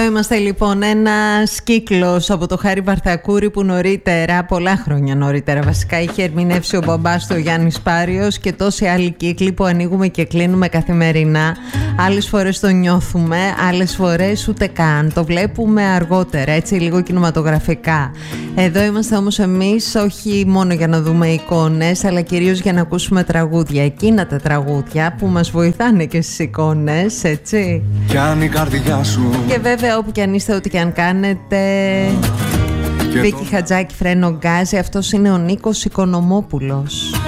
Είμαστε λοιπόν ένας κύκλος από το Χάρη Βαρθακούρη που νωρίτερα, πολλά χρόνια νωρίτερα βασικά, είχε ερμηνεύσει ο μπαμπάς του Γιάννης Πάριος, και τόσοι άλλοι κύκλοι που ανοίγουμε και κλείνουμε καθημερινά. Άλλες φορές το νιώθουμε, άλλες φορές ούτε καν. Το βλέπουμε αργότερα, έτσι λίγο κινηματογραφικά. Εδώ είμαστε όμως εμείς όχι μόνο για να δούμε εικόνες, αλλά κυρίως για να ακούσουμε τραγούδια. Εκείνα τα τραγούδια που μας βοηθάνε και στις εικόνες, έτσι. Κι η καρδιά σου. Και βέβαια όπου και αν είστε, ό,τι και αν κάνετε. Βίκη Χατζάκη, Φρένο Γκάζι, αυτός είναι ο Νίκος Οικονομόπουλος.